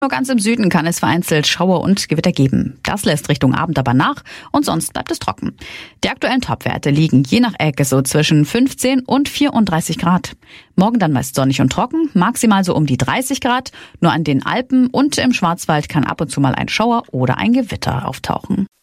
Nur ganz im Süden kann es vereinzelt Schauer und Gewitter geben. Das lässt Richtung Abend aber nach und sonst bleibt es trocken. Die aktuellen Topwerte liegen je nach Ecke so zwischen 15 und 34 Grad. Morgen dann meist sonnig und trocken, maximal so um die 30 Grad. Nur an den Alpen und im Schwarzwald kann ab und zu mal ein Schauer oder ein Gewitter auftauchen.